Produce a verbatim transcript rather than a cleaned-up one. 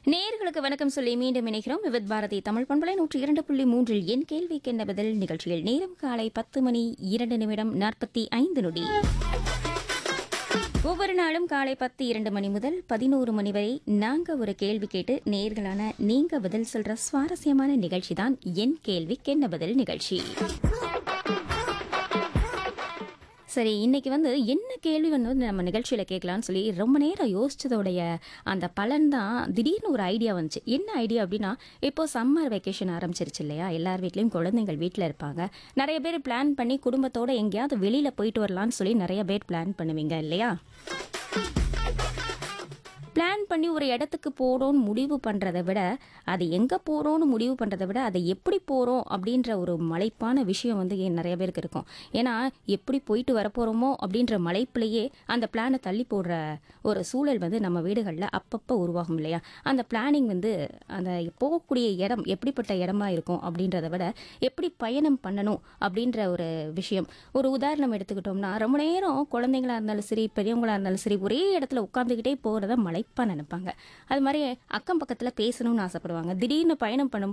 நேயர்களுக்கு வணக்கம் சொல்லி மீண்டும் இணைகிறோம். விவித் பாரதி தமிழ் பண்பலை நூற்றி இரண்டு புள்ளி மூன்றில் என் கேள்விக்கு என்ன பதில் நிகழ்ச்சியில் நேரம் காலை பத்து மணி இரண்டு நிமிடம் நாற்பத்தி ஐந்து நொடி. ஒவ்வொரு நாளும் காலை பத்து இரண்டு மணி முதல் பதினோரு மணி வரை நாங்க ஒரு கேள்வி கேட்டு நேயர்களான நீங்க பதில் சொல்ற சுவாரஸ்யமான நிகழ்ச்சி தான் என் கேள்விக்கு என்ன பதில் நிகழ்ச்சி. சரி, இன்னைக்கு வந்து என்ன கேள்வி வந்து நம்ம நிகழ்ச்சியில் கேட்கலான்னு சொல்லி ரொம்ப நேரம் யோசிச்சதோடைய அந்த பலன் தான் திடீர்னு ஒரு ஐடியா வந்துச்சு. என்ன ஐடியா அப்படின்னா, இப்போ சம்மர் வெக்கேஷன் ஆரம்பிச்சிருச்சு இல்லையா, எல்லார் வீட்லேயும் குழந்தைங்கள் வீட்டில் இருப்பாங்க. நிறைய பேர் பிளான் பண்ணி குடும்பத்தோட எங்கேயாவது வெளியில் போயிட்டு வரலான்னு சொல்லி நிறைய பேர் பிளான் பண்ணுவீங்க இல்லையா. பிளான் பண்ணி ஒரு இடத்துக்கு போகிறோன்னு முடிவு பண்ணுறதை விட, அது எங்கே போகிறோன்னு முடிவு பண்ணுறதை விட, அதை எப்படி போகிறோம் அப்படின்ற ஒரு மலைப்பான விஷயம் வந்து ஏன் நிறைய பேருக்கு இருக்கும். ஏன்னா எப்படி போயிட்டு வரப்போகிறோமோ அப்படின்ற மலைப்பிலேயே அந்த பிளானை தள்ளி போடுற ஒரு சூழல் வந்து நம்ம வீடுகளில் அப்பப்போ உருவாகும் இல்லையா. அந்த பிளானிங் வந்து அந்த போகக்கூடிய இடம் எப்படிப்பட்ட இடமா இருக்கும் அப்படின்றத விட, எப்படி பயணம் பண்ணணும் அப்படின்ற ஒரு விஷயம். ஒரு உதாரணம் எடுத்துக்கிட்டோம்னா, ரொம்ப நேரம் குழந்தைங்களா இருந்தாலும் சரி, பெரியவங்களா இருந்தாலும் சரி, ஒரே இடத்துல உட்காந்துக்கிட்டே போகிறத மலை நினைப்பாங்க. அது மாதிரி அக்கம் பக்கத்துல பேசணும்னு ஆசைப்படுவாங்க. திடீர்னு பயணம் பண்ணும்போது